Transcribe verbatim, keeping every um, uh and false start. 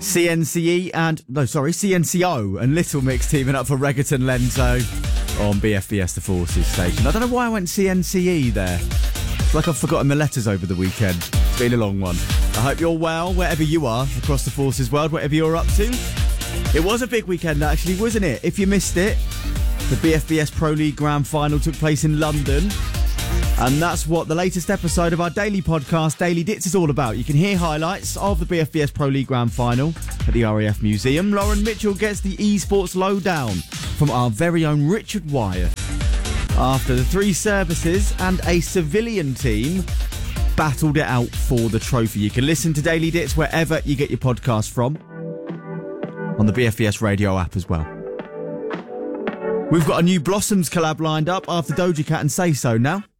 C N C E and, no, sorry, C N C O and Little Mix teaming up for Reggaeton Lenzo on B F B S The Forces station. I don't know why I went C N C E there. It's like I've forgotten my letters over the weekend. It's been a long one. I hope you're well, wherever you are, across the Forces world, whatever you're up to. It was a big weekend, actually, wasn't it? If you missed it, the B F B S Pro League Grand Final took place in London. And that's what the latest episode of our daily podcast, Daily Dits, is all about. You can hear highlights of the B F B S Pro League Grand Final at the R A F Museum. Lauren Mitchell gets the esports lowdown from our very own Richard Wyeth. After the three services and a civilian team battled it out for the trophy. You can listen to Daily Dits wherever you get your podcast from, on the B F B S radio app as well. We've got a new Blossoms collab lined up after Doja Cat and Say So now.